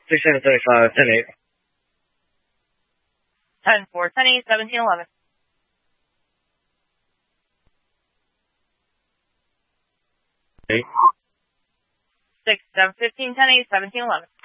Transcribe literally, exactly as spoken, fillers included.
six seven thirty-five, ten eight. ten four, ten eight, seventeen eleven. eight. six seven fifteen, ten eight, seventeen eleven.